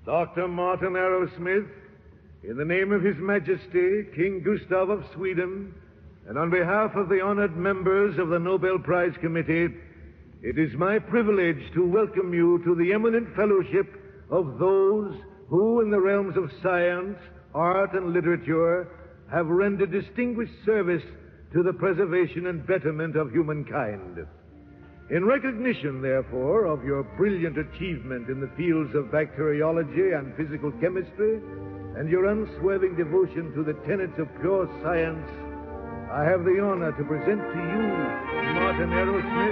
Dr. Martin Arrowsmith, in the name of His Majesty, King Gustav of Sweden, and on behalf of the honored members of the Nobel Prize Committee, it is my privilege to welcome you to the eminent fellowship of those who, in the realms of science, art, and literature, have rendered distinguished service to the preservation and betterment of humankind. In recognition, therefore, of your brilliant achievement in the fields of bacteriology and physical chemistry, and your unswerving devotion to the tenets of pure science, I have the honor to present to you Martin Arrowsmith.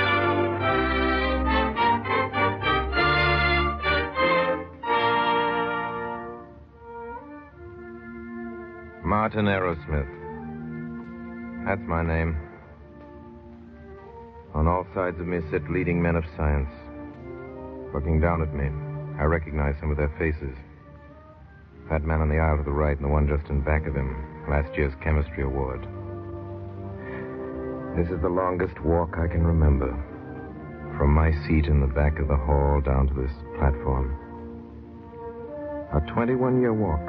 Martin Arrowsmith. That's my name. On all sides of me sit leading men of science. Looking down at me, I recognize some of their faces. That man on the aisle to the right and the one just in back of him, last year's chemistry award. This is the longest walk I can remember. From my seat in the back of the hall down to this platform. A 21-year walk.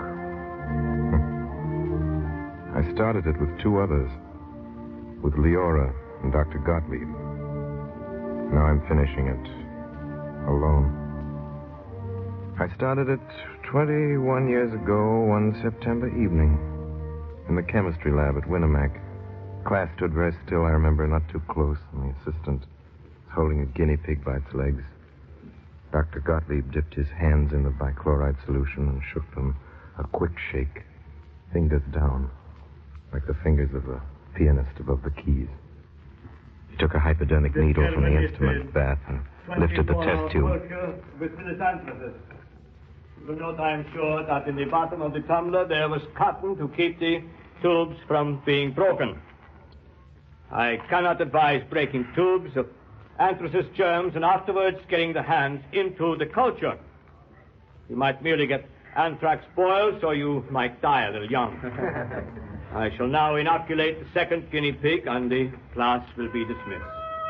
I started it with two others. With Leora and Dr. Gottlieb. Now I'm finishing it alone. I started it 21 years ago, one September evening, in the chemistry lab at Winnemac. Class stood very still, I remember, not too close, and the assistant was holding a guinea pig by its legs. Dr. Gottlieb dipped his hands in the bichloride solution and shook them a quick shake, fingers down, like the fingers of a pianist above the keys. He took a hypodermic needle from the instrument bath and lifted the test tube. With this antithesis. You will note, I am sure, that in the bottom of the tumbler there was cotton to keep the tubes from being broken. I cannot advise breaking tubes of anthracis germs and afterwards getting the hands into the culture. You might merely get anthrax boils, or you might die a little young. I shall now inoculate the second guinea pig, and the class will be dismissed.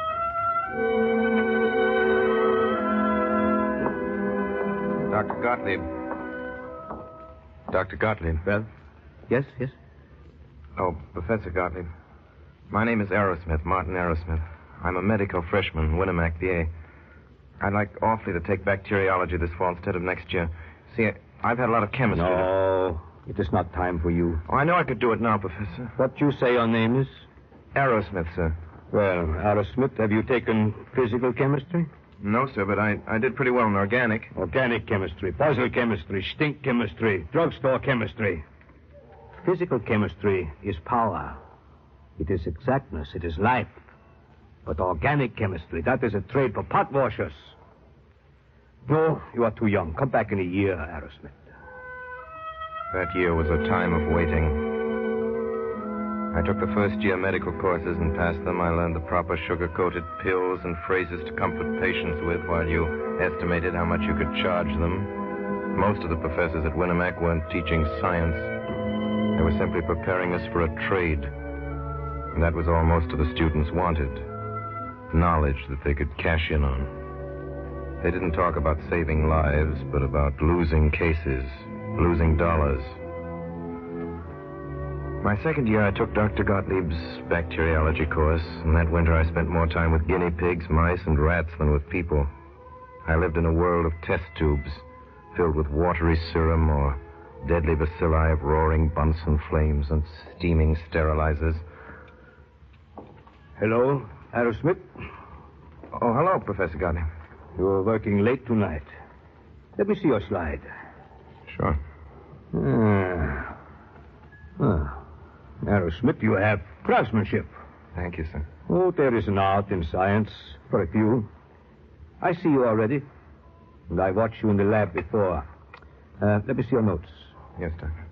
Dr. Gottlieb. Dr. Gottlieb. Well, yes. Oh, Professor Gottlieb. My name is Arrowsmith, Martin Arrowsmith. I'm a medical freshman, Winnemac, PA. I'd like awfully to take bacteriology this fall instead of next year. See, I've had a lot of chemistry. No, it is not time for you. Oh, I know I could do it now, Professor. What you say your name is? Arrowsmith, sir. Well, Arrowsmith, have you taken physical chemistry? No, sir, but I did pretty well in organic. Organic chemistry, puzzle chemistry, stink chemistry, drugstore chemistry. Physical chemistry is power. It is exactness. It is life. But organic chemistry, that is a trade for pot washers. No, you are too young. Come back in a year, Arrowsmith. That year was a time of waiting. I took the first year medical courses and passed them. I learned the proper sugar-coated pills and phrases to comfort patients with while you estimated how much you could charge them. Most of the professors at Winnemac weren't teaching science. They were simply preparing us for a trade. And that was all most of the students wanted. Knowledge that they could cash in on. They didn't talk about saving lives, but about losing cases, losing dollars. My second year, I took Dr. Gottlieb's bacteriology course, and that winter I spent more time with guinea pigs, mice, and rats than with people. I lived in a world of test tubes, filled with watery serum or deadly bacilli of roaring Bunsen flames and steaming sterilizers. Hello, Arrowsmith. Oh, hello, Professor Gottlieb. You are working late tonight. Let me see your slide. Sure. Arrowsmith, you have craftsmanship. Thank you, sir. Oh, there is an art in science for a few. I see you already. And I watched you in the lab before. Let me see your notes. Yes, Doctor.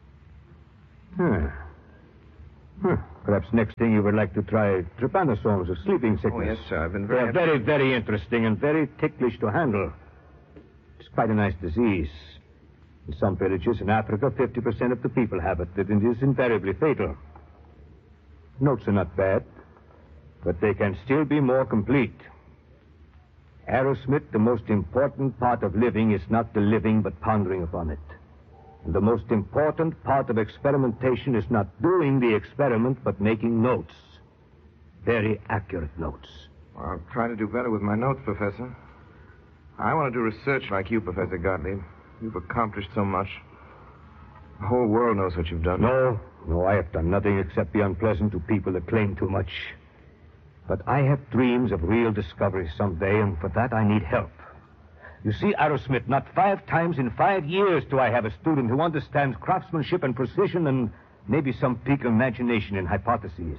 Perhaps next thing you would like to try trypanosomes of sleeping sickness. Oh, yes, sir. I've been They are very, very interesting and very ticklish to handle. It's quite a nice disease. In some villages in Africa, 50% of the people have it, and it is invariably fatal. Notes are not bad, but they can still be more complete. Arrowsmith, the most important part of living is not the living, but pondering upon it. And the most important part of experimentation is not doing the experiment, but making notes. Very accurate notes. Well, I'll try to do better with my notes, Professor. I want to do research like you, Professor Gottlieb. You've accomplished so much. The whole world knows what you've done. No, I have done nothing except be unpleasant to people that claim too much. But I have dreams of real discovery someday, and for that I need help. You see, Arrowsmith, not 5 times in 5 years do I have a student who understands craftsmanship and precision and maybe some peak of imagination in hypotheses.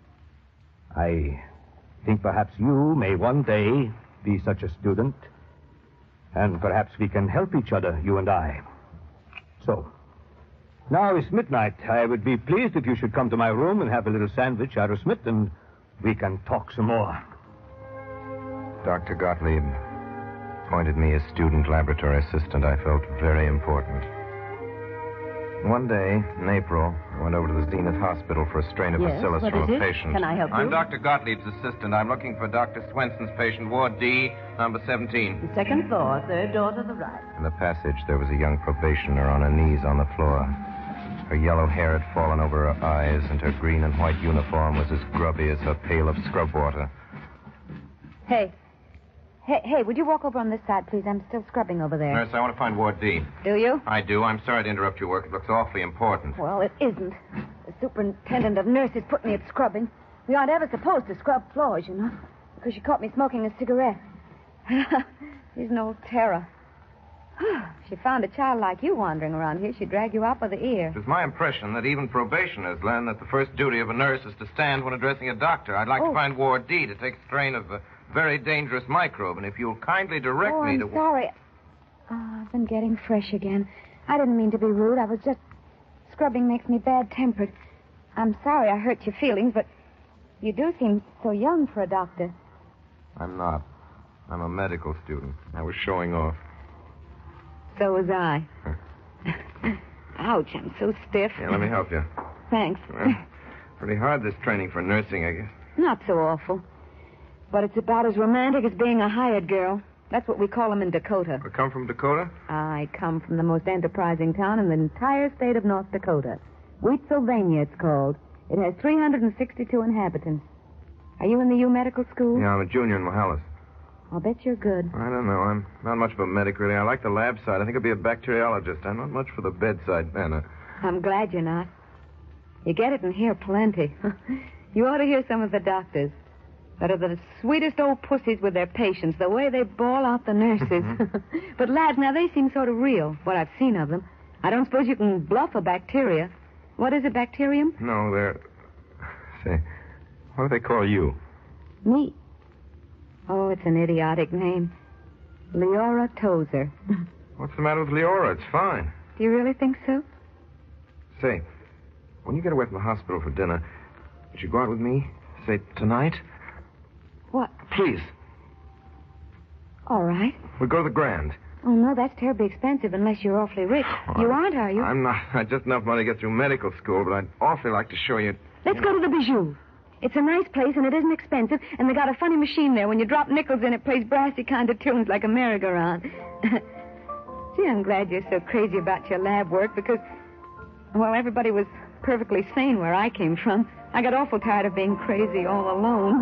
I think perhaps you may one day be such a student, and perhaps we can help each other, you and I. So, now it's midnight. I would be pleased if you should come to my room and have a little sandwich, Arrowsmith, and we can talk some more. Dr. Gottlieb appointed me as student laboratory assistant. I felt very important. One day, in April, I went over to the Zenith Hospital for a strain of bacillus from a patient. Can I help you? I'm Dr. Gottlieb's assistant. I'm looking for Dr. Swenson's patient, Ward D, number 17. The second floor, third door to the right. In the passage, there was a young probationer on her knees on the floor. Her yellow hair had fallen over her eyes, and her green and white uniform was as grubby as her pail of scrub water. Hey, would you walk over on this side, please? I'm still scrubbing over there. Nurse, I want to find Ward D. Do you? I do. I'm sorry to interrupt your work. It looks awfully important. Well, it isn't. The superintendent of nurses put me at scrubbing. We aren't ever supposed to scrub floors, you know, because she caught me smoking a cigarette. She's an old terror. If she found a child like you wandering around here, she'd drag you out by the ear. It was my impression that even probationers learn that the first duty of a nurse is to stand when addressing a doctor. I'd like to find Ward D to take a strain of a very dangerous microbe, and if you'll kindly direct me to... I'm sorry. Oh, I've been getting fresh again. I didn't mean to be rude. I was just... Scrubbing makes me bad-tempered. I'm sorry I hurt your feelings, but you do seem so young for a doctor. I'm not. I'm a medical student. I was showing off. So was I. Ouch, I'm so stiff. Yeah, let me help you. Thanks. Well, pretty hard, this training for nursing, I guess. Not so awful. But it's about as romantic as being a hired girl. That's what we call them in Dakota. You come from Dakota? I come from the most enterprising town in the entire state of North Dakota. Wheatsylvania, it's called. It has 362 inhabitants. Are you in the U Medical School? Yeah, I'm a junior in Mohalis. I'll bet you're good. I don't know. I'm not much of a medic, really. I like the lab side. I think I'll be a bacteriologist. I'm not much for the bedside manner. I'm glad you're not. You get it in here plenty. You ought to hear some of the doctors. That are the sweetest old pussies with their patients, the way they bawl out the nurses. But lads, now they seem sort of real, what I've seen of them. I don't suppose you can bluff a bacteria. What is a bacterium? No, they're... Say, what do they call you? Me? Oh, it's an idiotic name. Leora Tozer. What's the matter with Leora? It's fine. Do you really think so? Say, when you get away from the hospital for dinner, would you go out with me? Say, tonight? What? Please. All right. We'll go to the Grand. Oh, no, that's terribly expensive unless you're awfully rich. You aren't, are you? I'm not. I just enough money to get through medical school, but I'd awfully like to show you... Let's go to the Bijou. It's a nice place, and it isn't expensive, and they got a funny machine there. When you drop nickels in, it plays brassy kind of tunes like a merry-go-round. Gee, I'm glad you're so crazy about your lab work, because, well, everybody was perfectly sane where I came from. I got awful tired of being crazy all alone.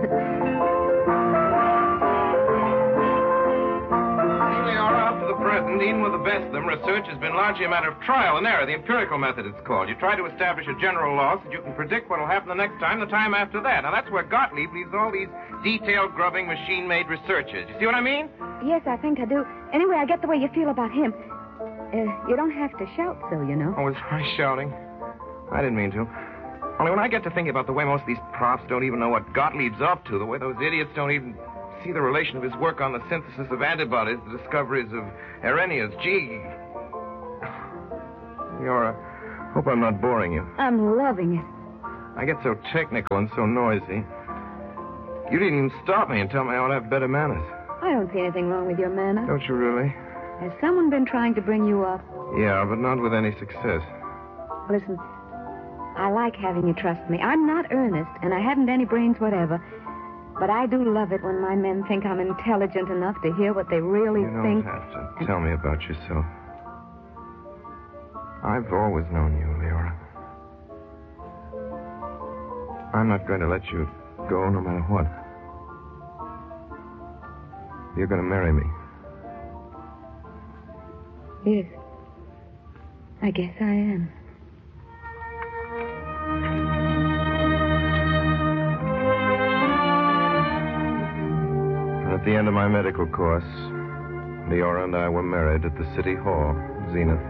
Up to the present, even with the best of them, research has been largely a matter of trial and error, the empirical method it's called. You try to establish a general law so that you can predict what will happen the next time, the time after that. Now, that's where Gottlieb leaves all these detailed, grubbing, machine-made researches. You see what I mean? Yes, I think I do. Anyway, I get the way you feel about him. You don't have to shout so, you know. Oh, was I shouting? I didn't mean to. Only when I get to thinking about the way most of these profs don't even know what Gottlieb's up to, the way those idiots don't even see the relation of his work on the synthesis of antibodies, the discoveries of Arrhenius. Gee. Leora, hope I'm not boring you. I'm loving it. I get so technical and so noisy. You didn't even stop me and tell me I ought to have better manners. I don't see anything wrong with your manners. Don't you really? Has someone been trying to bring you up? Yeah, but not with any success. Listen, I like having you trust me. I'm not earnest, and I haven't any brains whatever. But I do love it when my men think I'm intelligent enough to hear what they really You think. don't have to tell me about yourself. I've always known you, Leora. I'm not going to let you go no matter what. You're going to marry me. Yes. I guess I am. At the end of my medical course, Leora and I were married at the City Hall, Zenith.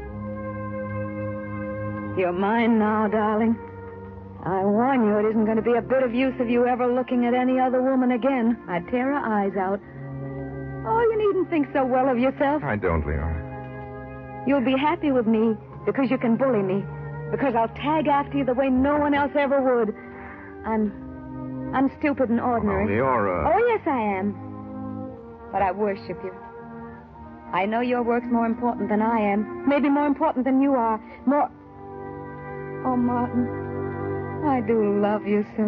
You're mine now, darling. I warn you, it isn't going to be a bit of use of you ever looking at any other woman again. I'd tear her eyes out. Oh, you needn't think so well of yourself. I don't, Leora. You'll be happy with me because you can bully me. Because I'll tag after you the way no one else ever would. I'm stupid and ordinary. Oh, Leora. Oh, yes, I am. But I worship you. I know your work's more important than I am. Maybe more important than you are. More... Oh, Martin, I do love you so.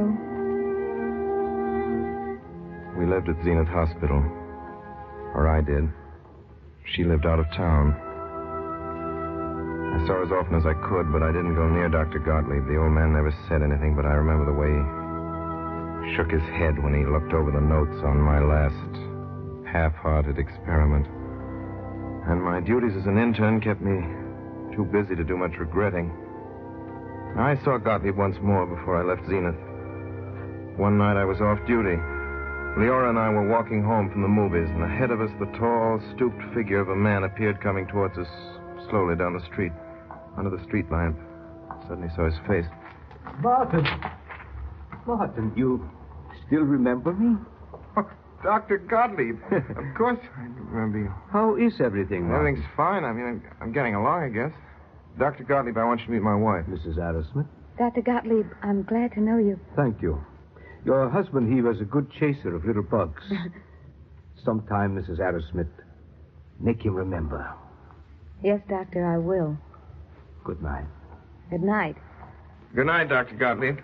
We lived at Zenith Hospital. Or I did. She lived out of town. I saw her as often as I could, but I didn't go near Dr. Gottlieb. The old man never said anything, but I remember the way he shook his head when he looked over the notes on my last half-hearted experiment. And my duties as an intern kept me too busy to do much regretting. I saw Gottlieb once more before I left Zenith. One night I was off duty. Leora and I were walking home from the movies, and ahead of us the tall, stooped figure of a man appeared coming towards us slowly down the street, under the street lamp. I suddenly saw his face. Martin, you still remember me? Oh, Dr. Gottlieb. Of course I remember you. How is everything, Martin? Everything's fine. I mean, I'm getting along, I guess. Dr. Gottlieb, I want you to meet my wife. Mrs. Arrowsmith? Dr. Gottlieb, I'm glad to know you. Thank you. Your husband, he was a good chaser of little bugs. Sometime, Mrs. Arrowsmith, make him remember. Yes, Doctor, I will. Good night. Good night. Good night, Dr. Gottlieb.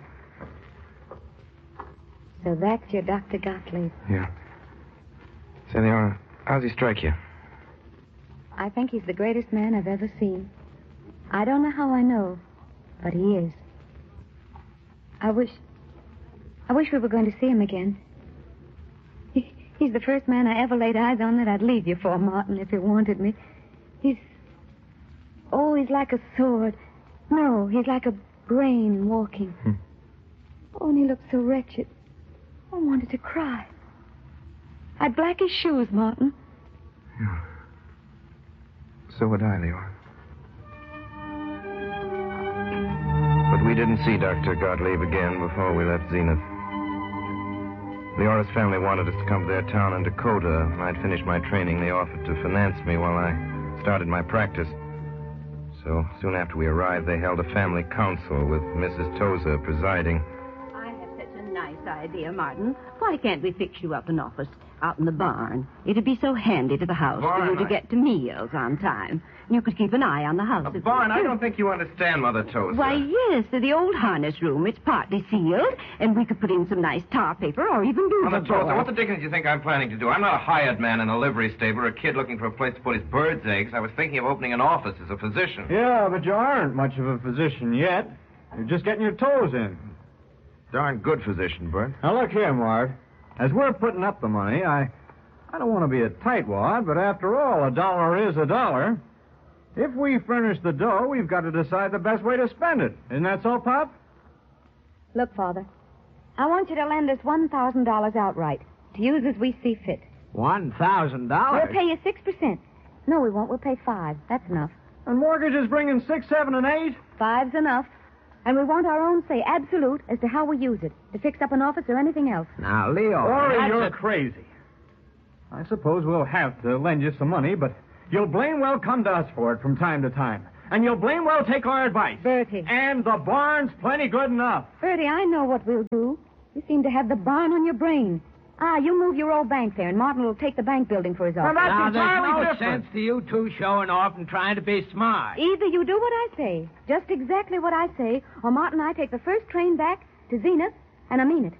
So that's your Dr. Gottlieb. Yeah. Say, Leora, how's he strike you? I think he's the greatest man I've ever seen. I don't know how I know, but he is. I wish we were going to see him again. He's the first man I ever laid eyes on that I'd leave you for, Martin, if you wanted me. He's like a sword. No, he's like a brain walking. Oh, and he looked so wretched. I wanted to cry. I'd black his shoes, Martin. Yeah. So would I, Leora. But we didn't see Dr. Gottlieb again before we left Zenith. Leora's family wanted us to come to their town in Dakota. When I'd finished my training, they offered to finance me while I started my practice. So soon after we arrived, they held a family council with Mrs. Tozer presiding. I have such a nice idea, Martin. Why can't we fix you up an office out in the barn? It'd be so handy to the house for you to get to meals on time. You could keep an eye on the house. A barn? I don't think you understand, Mother Tozer. Why, yes, the old harness room. It's partly sealed, and we could put in some nice tar paper or even do Mother the Tozer, door. what the dickens do you think I'm planning to do? I'm not a hired man in a livery stable or a kid looking for a place to put his bird's eggs. I was thinking of opening an office as a physician. Yeah, but you aren't much of a physician yet. You're just getting your toes in. Darn good physician, Bert. Now, look here, Mart. As we're putting up the money, I don't want to be a tightwad, but after all, a dollar is a dollar. If we furnish the dough, we've got to decide the best way to spend it. Isn't that so, Pop? Look, Father, I want you to lend us $1,000 outright to use as we see fit. $1,000? We'll pay you 6%. No, we won't. We'll pay 5%. That's enough. And mortgage is bringing 6, 7, and 8? 5's enough. And we want our own say, absolute, as to how we use it, to fix up an office or anything else. Now, Leo... Ori, you're crazy. I suppose we'll have to lend you some money, but you'll blame well come to us for it from time to time. And you'll blame well take our advice. Bertie. And the barn's plenty good enough. Bertie, I know what we'll do. You seem to have the barn on your brain. You move your old bank there, and Martin will take the bank building for his office. Now, that's Now, entirely there's no different. sense to you two showing off and trying to be smart. Either you do what I say, just exactly what I say, or Martin and I take the first train back to Zenith, and I mean it.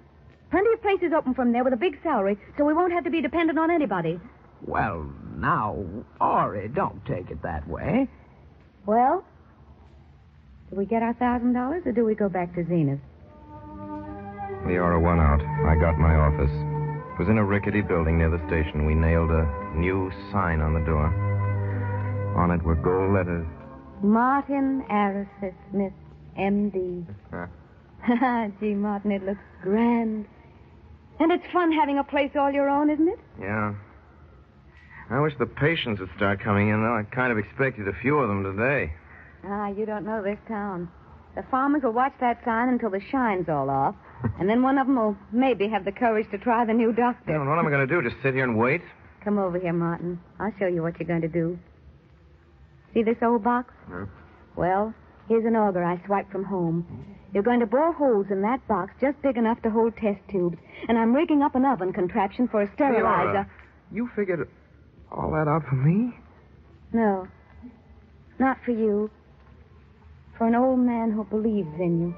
Plenty of places open from there with a big salary, so we won't have to be dependent on anybody. Well, now, Ori, don't take it that way. Well, do we get our $1,000 or do we go back to Zenith? Leora won out. I got my office. It was in a rickety building near the station. We nailed a new sign on the door. On it were gold letters. Martin Arrowsmith Smith, M.D. Gee, Martin, it looks grand. And it's fun having a place all your own, isn't it? Yeah. I wish the patients would start coming in, though. I kind of expected a few of them today. You don't know this town. The farmers will watch that sign until the shine's all off, and then one of them will maybe have the courage to try the new doctor. What am I going to do, just sit here and wait? Come over here, Martin. I'll show you what you're going to do. See this old box? Hmm. Well, here's an auger I swiped from home. You're going to bore holes in that box just big enough to hold test tubes, and I'm rigging up an oven contraption for a sterilizer. Leora, you figured all that out for me? No, not for you. For an old man who believes in you.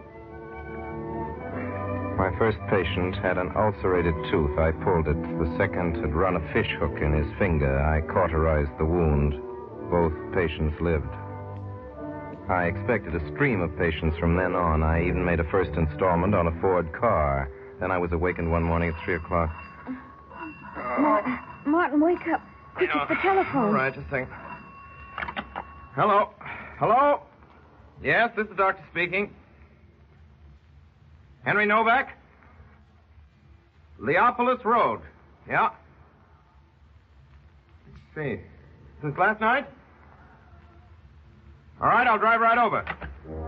My first patient had an ulcerated tooth. I pulled it. The second had run a fish hook in his finger. I cauterized the wound. Both patients lived. I expected a stream of patients from then on. I even made a first installment on a Ford car. Then I was awakened one morning at 3 o'clock. Martin, wake up. Quick, it's the telephone. All right, just a second. Hello? Hello? Yes, this is the doctor speaking. Henry Novak? Leopolis Road. Yeah. Let's see. Since last night? All right, I'll drive right over.